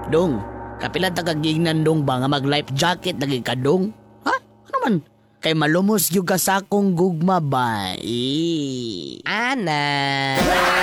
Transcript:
Dong, kapilan tagagingnan dong ba nga mag-life jacket lagi ka dong? Ha? Ano man? Kay malumos yung kasakong gugma ba? Ana.